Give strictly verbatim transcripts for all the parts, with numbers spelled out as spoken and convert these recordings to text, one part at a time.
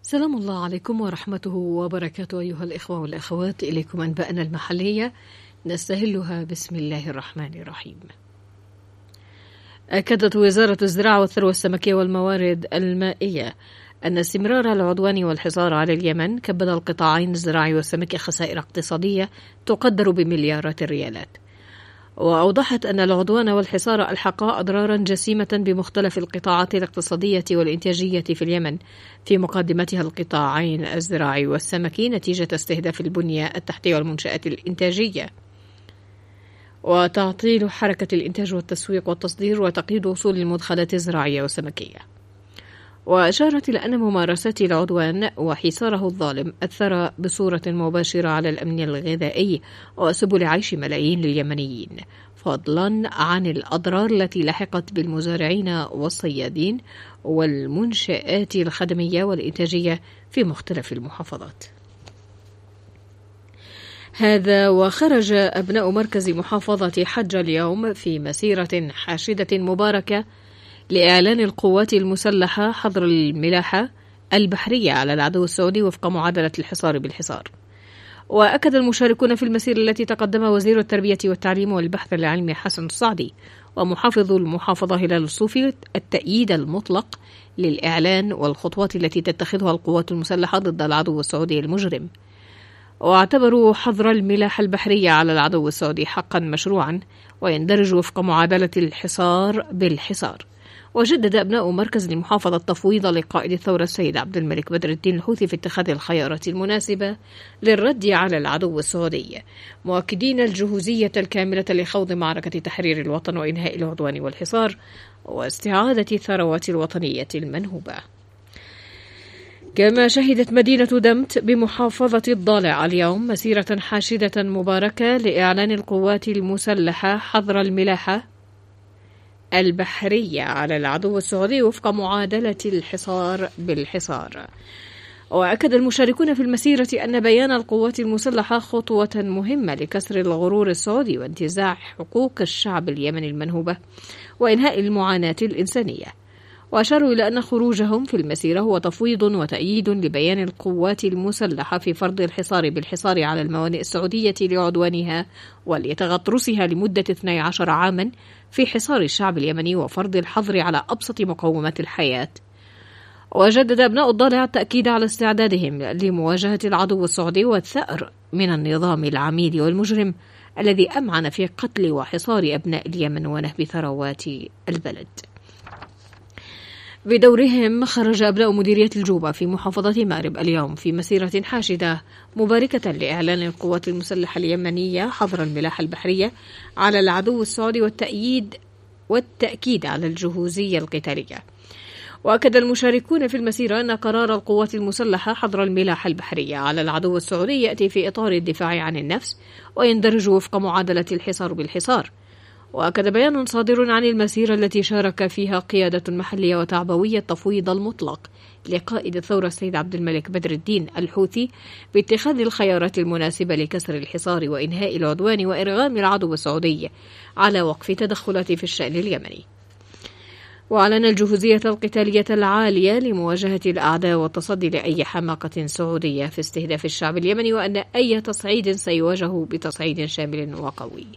سلام الله عليكم ورحمته وبركاته أيها الإخوة والأخوات، إليكم أنباءنا المحلية نستهلها بسم الله الرحمن الرحيم. أكدت وزارة الزراعة والثروة السمكية والموارد المائية أن استمرار العدوان والحصار على اليمن كبد القطاعين الزراعي والسمكي خسائر اقتصادية تقدر بمليارات الريالات. وأوضحت أن العدوان والحصار ألحقا أضرارا جسيمة بمختلف القطاعات الاقتصادية والإنتاجية في اليمن، في مقدمتها القطاعين الزراعي والسمكي نتيجة استهداف البنية التحتية والمنشآت الإنتاجية، وتعطيل حركة الإنتاج والتسويق والتصدير، وتقييد وصول المدخلات الزراعية والسمكية. وأشارت إلى أن ممارسات العدوان وحصاره الظالم أثر بصورة مباشرة على الأمن الغذائي وسبل عيش ملايين اليمنيين، فضلا عن الأضرار التي لحقت بالمزارعين والصيادين والمنشآت الخدمية والإنتاجية في مختلف المحافظات. هذا وخرج أبناء مركز محافظة حجة اليوم في مسيرة حاشدة مباركة لإعلان القوات المسلحة حظر الملاحة البحرية على العدو السعودي وفق معادلة الحصار بالحصار. وأكد المشاركون في المسيرة التي تقدم وزير التربية والتعليم والبحث العلمي حسن الصعدي ومحافظ المحافظة هلال الصوفي التأييد المطلق للإعلان والخطوات التي تتخذها القوات المسلحة ضد العدو السعودي المجرم، واعتبروا حظر الملاحة البحرية على العدو السعودي حقا مشروعا ويندرج وفق معادلة الحصار بالحصار. وجدد أبناء مركز المحافظة التفويض لقائد الثورة السيد عبد الملك بدر الدين الحوثي في اتخاذ الخيارات المناسبة للرد على العدو السعودي، مؤكدين الجهوزية الكاملة لخوض معركة تحرير الوطن وإنهاء العدوان والحصار واستعادة الثروات الوطنية المنهوبة. كما شهدت مدينة دمت بمحافظة الضالع اليوم مسيرة حاشدة مباركة لإعلان القوات المسلحة حظر الملاحة البحرية على العدو السعودي وفق معادلة الحصار بالحصار. وأكد المشاركون في المسيرة أن بيان القوات المسلحة خطوة مهمة لكسر الغرور السعودي وانتزاع حقوق الشعب اليمني المنهوبة وإنهاء المعاناة الإنسانية. وأشاروا إلى أن خروجهم في المسيرة هو تفويض وتأييد لبيان القوات المسلحة في فرض الحصار بالحصار على الموانئ السعودية لعدوانها ولتغطرسها لمدة اثني عشر عاما في حصار الشعب اليمني وفرض الحظر على أبسط مقومات الحياة. وجدد أبناء الضالع التأكيد على استعدادهم لمواجهة العدو السعودي والثأر من النظام العميل والمجرم الذي أمعن في قتل وحصار أبناء اليمن ونهب ثروات البلد. بدورهم خرج أبناء مديرية الجوبة في محافظة مأرب اليوم في مسيرة حاشدة مباركة لإعلان القوات المسلحة اليمنية حظر الملاحة البحرية على العدو السعودي والتأييد والتأكيد على الجهوزية القتالية. وأكد المشاركون في المسيرة أن قرار القوات المسلحة حظر الملاحة البحرية على العدو السعودي يأتي في إطار الدفاع عن النفس ويندرج وفق معادلة الحصار بالحصار. وأكد بيان صادر عن المسيرة التي شارك فيها قيادة محلية وتعبوية التفويض المطلق لقائد الثورة السيد عبد الملك بدر الدين الحوثي باتخاذ الخيارات المناسبة لكسر الحصار وإنهاء العدوان وإرغام العدو السعودي على وقف تدخلاته في الشأن اليمني. وأعلن الجهوزية القتالية العالية لمواجهة الأعداء والتصدي لأي حماقة سعودية في استهداف الشعب اليمني، وأن أي تصعيد سيواجه بتصعيد شامل وقوي.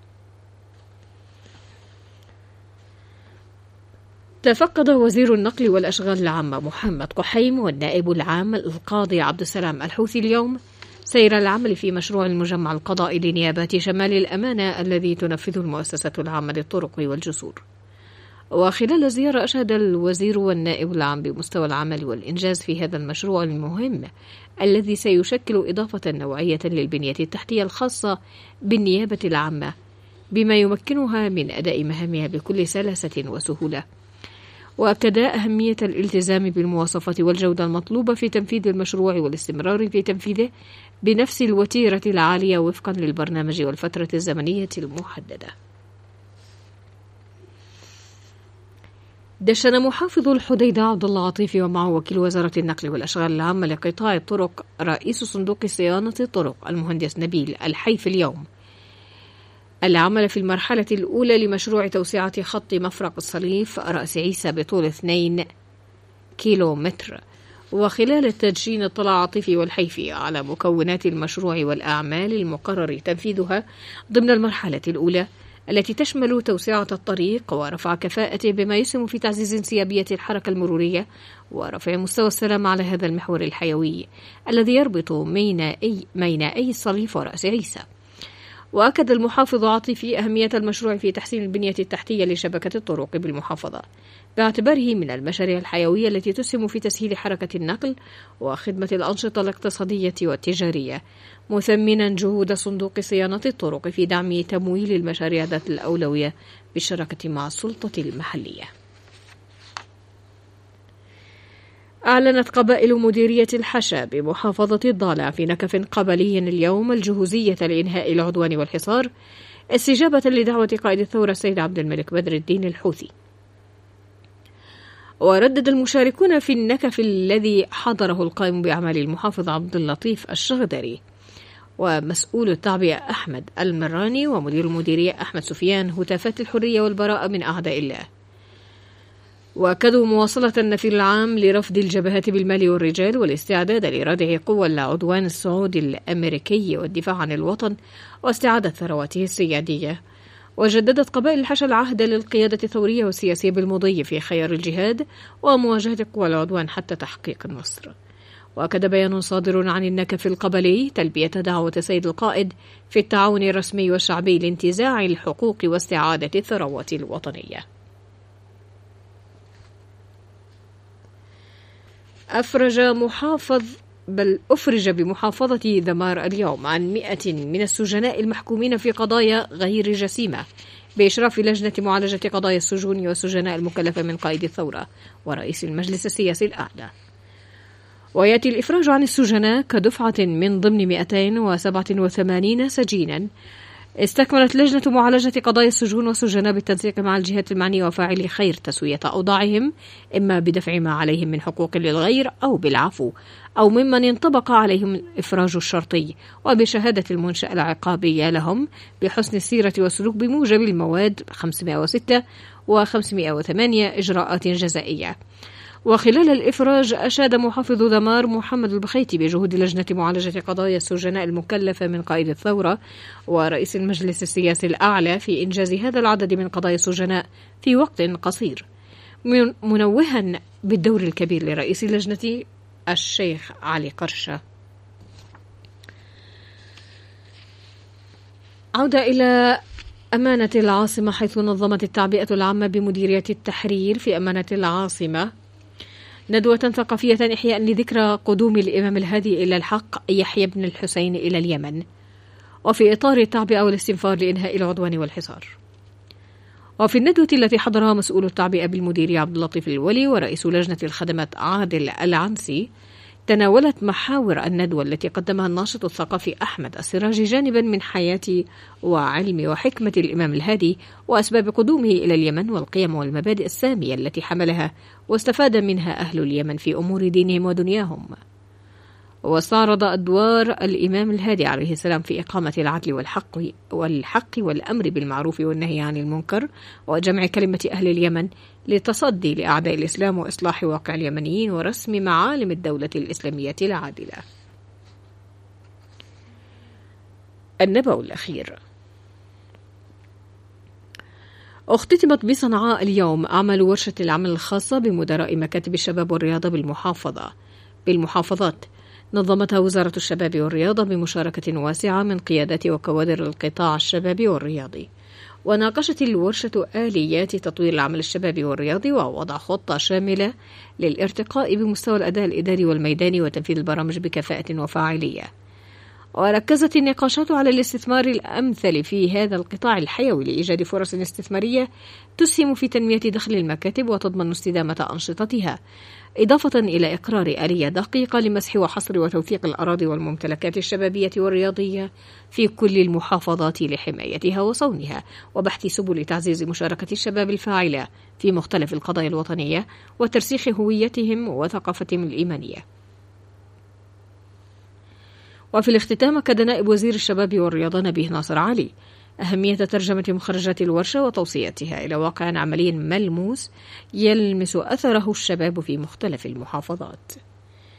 تفقد وزير النقل والأشغال العامة محمد قحيم والنائب العام القاضي عبد السلام الحوثي اليوم سير العمل في مشروع المجمع القضائي لنيابات شمال الأمانة الذي تنفذه المؤسسة العامة للطرق والجسور. وخلال الزيارة أشاد الوزير والنائب العام بمستوى العمل والإنجاز في هذا المشروع المهم الذي سيشكل إضافة نوعية للبنية التحتية الخاصة بالنيابة العامة بما يمكنها من أداء مهامها بكل سلاسة وسهولة. وأكد أهمية الالتزام بالمواصفات والجودة المطلوبة في تنفيذ المشروع والاستمرار في تنفيذه بنفس الوتيرة العالية وفقا للبرنامج والفترة الزمنية المحددة. دشن محافظ الحديدة عبد الله عطيفي ومعه وكيل وزارة النقل والأشغال العامة لقطاع الطرق رئيس صندوق صيانة الطرق المهندس نبيل الحيف اليوم العمل في المرحلة الأولى لمشروع توسعة خط مفرق الصليف رأس عيسى بطول اثنين كيلو متر وخلال التدشين اطلع عاطفي والحيفي على مكونات المشروع والأعمال المقرر تنفيذها ضمن المرحلة الأولى التي تشمل توسعة الطريق ورفع كفاءته بما يسهم في تعزيز انسيابية الحركة المرورية ورفع مستوى السلامة على هذا المحور الحيوي الذي يربط مينائي, مينائي الصليف ورأس عيسى. وأكد المحافظ عاطفي أهمية المشروع في تحسين البنية التحتية لشبكة الطرق بالمحافظة باعتباره من المشاريع الحيوية التي تسهم في تسهيل حركة النقل وخدمة الأنشطة الاقتصادية والتجارية، مثمنا جهود صندوق صيانة الطرق في دعم تمويل المشاريع ذات الأولوية بالشراكة مع السلطة المحلية. أعلنت قبائل مديرية الحشا بمحافظة الضالع في نكف قبلي اليوم الجهوزية لإنهاء العدوان والحصار استجابة لدعوة قائد الثورة السيد عبد الملك بدر الدين الحوثي. وردد المشاركون في النكف الذي حضره القائم بأعمال المحافظ عبد اللطيف الشغدري ومسؤول التعبئة أحمد المراني ومدير المديرية أحمد سفيان هتافات الحرية والبراءة من أعداء الله، وأكدوا مواصلة النفير العام لرفض الجبهات بالمال والرجال والاستعداد لردع قوى العدوان السعودي الأمريكي والدفاع عن الوطن واستعادة ثرواته السيادية. وجددت قبائل الحشا العهد للقيادة الثورية والسياسية بالمضي في خيار الجهاد ومواجهة قوى العدوان حتى تحقيق النصر. وأكد بيان صادر عن النكف القبلي تلبية دعوة السيد القائد في التعاون الرسمي والشعبي لانتزاع الحقوق واستعادة الثروات الوطنية. أفرج محافظ بل أفرج بمحافظة ذمار اليوم عن مئة من السجناء المحكومين في قضايا غير جسيمة بإشراف لجنة معالجة قضايا السجون والسجناء المكلفة من قائد الثورة ورئيس المجلس السياسي الأعلى. ويأتي الإفراج عن السجناء كدفعة من ضمن مئتين وسبعة وثمانين سجينا استكملت لجنة معالجة قضايا السجون والسجناء بالتنسيق مع الجهات المعنية وفاعلي خير تسوية أوضاعهم إما بدفع ما عليهم من حقوق للغير أو بالعفو أو ممن انطبق عليهم الإفراج الشرطي وبشهادة المنشأة العقابية لهم بحسن السيرة والسلوك بموجب المواد خمسمائة وستة وخمسمائة وثمانية إجراءات جزائية. وخلال الإفراج أشاد محافظ ذمار محمد البخيتي بجهود لجنة معالجة قضايا السجناء المكلفة من قائد الثورة ورئيس المجلس السياسي الأعلى في إنجاز هذا العدد من قضايا السجناء في وقت قصير، منوها بالدور الكبير لرئيس اللجنة الشيخ علي قرشة. عودة إلى أمانة العاصمة، حيث نظمت التعبئة العامة بمديرية التحرير في أمانة العاصمة ندوة ثقافية إحياء لذكرى قدوم الإمام الهادي إلى الحق يحيى بن الحسين إلى اليمن، وفي إطار التعبئة والاستنفار لإنهاء العدوان والحصار. وفي الندوة التي حضرها مسؤول التعبئة بالمديرية عبد اللطيف الولي ورئيس لجنة الخدمات عادل العنسي، تناولت محاور الندوة التي قدمها الناشط الثقافي أحمد السراجي جانبا من حياة وعلم وحكمة الإمام الهادي وأسباب قدومه إلى اليمن والقيم والمبادئ السامية التي حملها واستفاد منها أهل اليمن في أمور دينهم ودنياهم. واستعرض أدوار الإمام الهادي عليه السلام في إقامة العدل والحق والحق والأمر بالمعروف والنهي عن المنكر وجمع كلمة أهل اليمن للتصدي لأعداء الإسلام وإصلاح واقع اليمنيين ورسم معالم الدولة الإسلامية العادلة. النبأ الأخير. اختتمت بصنعاء اليوم أعمال ورشة العمل الخاصة بمدراء مكاتب الشباب والرياضة بالمحافظة بالمحافظات نظمتها وزارة الشباب والرياضة بمشاركة واسعة من قيادات وكوادر القطاع الشبابي والرياضي. وناقشت الورشة آليات تطوير العمل الشبابي والرياضي ووضع خطة شاملة للارتقاء بمستوى الأداء الإداري والميداني وتنفيذ البرامج بكفاءة وفاعلية. وركزت النقاشات على الاستثمار الأمثل في هذا القطاع الحيوي لإيجاد فرص استثمارية تسهم في تنمية دخل المكاتب وتضمن استدامة أنشطتها، إضافة إلى إقرار آلية دقيقة لمسح وحصر وتوثيق الأراضي والممتلكات الشبابية والرياضية في كل المحافظات لحمايتها وصونها، وبحث سبل تعزيز مشاركة الشباب الفاعلة في مختلف القضايا الوطنية وترسيخ هويتهم وثقافتهم الإيمانية. وفي الاختتام أكد نائب وزير الشباب والرياضة نبيه ناصر علي أهمية ترجمة مخرجات الورشة وتوصيتها إلى واقع عملي ملموس يلمس أثره الشباب في مختلف المحافظات.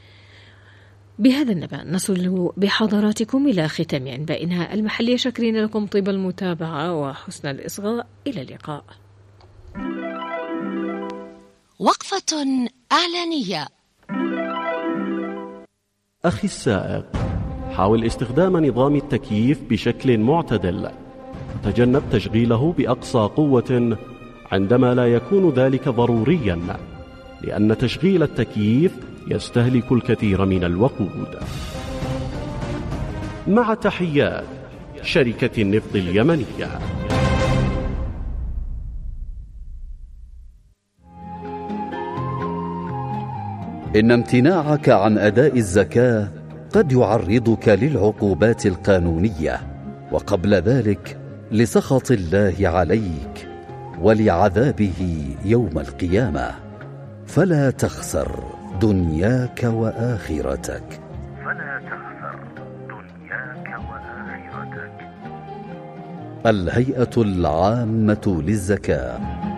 بهذا النبأ نصل بحضراتكم إلى ختام أنبائنا المحلية، شاكرين لكم طيب المتابعة وحسن الإصغاء. إلى اللقاء. وقفة إعلانية. أخي السائق، حاول استخدام نظام التكييف بشكل معتدل، تجنب تشغيله بأقصى قوة عندما لا يكون ذلك ضروريا، لأن تشغيل التكييف يستهلك الكثير من الوقود. مع تحيات شركة النفط اليمنية. إن امتناعك عن أداء الزكاة قد يعرضك للعقوبات القانونية، وقبل ذلك لسخط الله عليك ولعذابه يوم القيامة. فلا تخسر دنياك وآخرتك. فلا تخسر دنياك وآخرتك. الهيئة العامة للزكاة.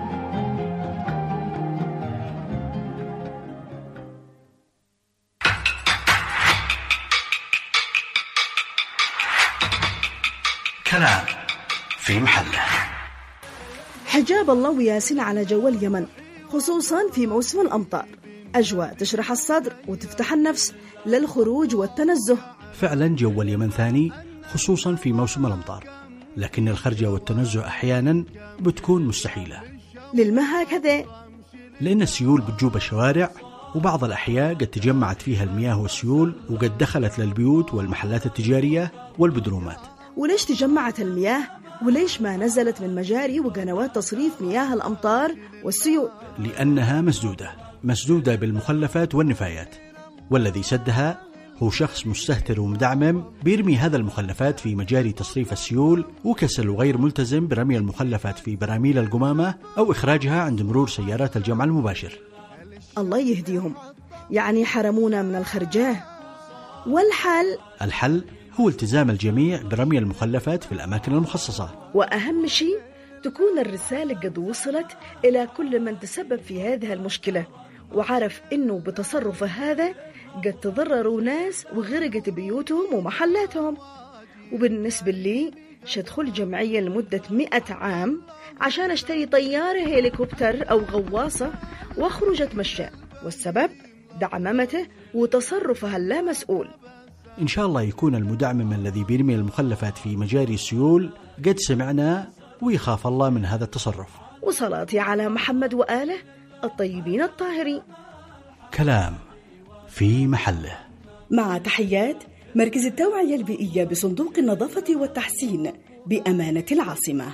كلام في محله. حجاب الله وياسين على جو اليمن، خصوصا في موسم الأمطار. أجواء تشرح الصدر وتفتح النفس للخروج والتنزه. فعلا جو اليمن ثاني، خصوصا في موسم الأمطار، لكن الخرجة والتنزه أحيانا بتكون مستحيلة. للما هكذا؟ لأن السيول بتجوب الشوارع، وبعض الأحياء قد تجمعت فيها المياه والسيول وقد دخلت للبيوت والمحلات التجارية والبدرومات. وليش تجمعت المياه؟ وليش ما نزلت من مجاري وقنوات تصريف مياه الأمطار والسيول؟ لأنها مسدودة مسدودة بالمخلفات والنفايات، والذي سدها هو شخص مستهتر ومدعمم بيرمي هذا المخلفات في مجاري تصريف السيول، وكسل وغير ملتزم برمي المخلفات في براميل القمامة أو إخراجها عند مرور سيارات الجمع المباشر. الله يهديهم، يعني حرمونا من الخرجاه. والحل؟ الحل هو التزام الجميع برمي المخلفات في الأماكن المخصصة. وأهم شيء تكون الرسالة قد وصلت إلى كل من تسبب في هذه المشكلة، وعرف إنه بتصرف هذا قد تضرروا ناس وغرقت بيوتهم ومحلاتهم. وبالنسبة لي شدخل جمعية لمدة مئة عام عشان اشتري طيارة هليكوبتر أو غواصة واخرج اتمشى، والسبب دعممته وتصرفها اللامسؤول. إن شاء الله يكون المدعمم الذي بيرمي المخلفات في مجاري السيول قد سمعنا ويخاف الله من هذا التصرف. وصلاتي على محمد وآله الطيبين الطاهرين. كلام في محله. مع تحيات مركز التوعية البيئية بصندوق النظافة والتحسين بأمانة العاصمة.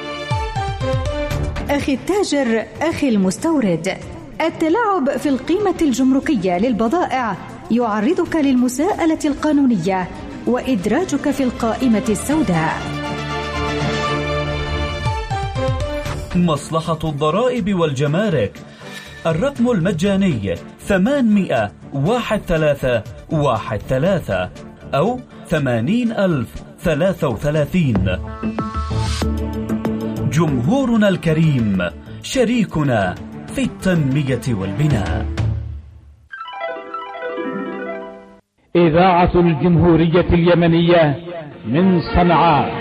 أخي التاجر، أخي المستورد، التلاعب في القيمة الجمركية للبضائع يعرضك للمساءلة القانونية وإدراجك في القائمة السوداء. مصلحة الضرائب والجمارك، الرقم المجاني ثمانمائة واحد ثلاثة واحد ثلاثة أو ثمانين ألف ثلاثة وثلاثين. جمهورنا الكريم شريكنا في التنمية والبناء. إذاعة الجمهورية اليمنية من صنعاء.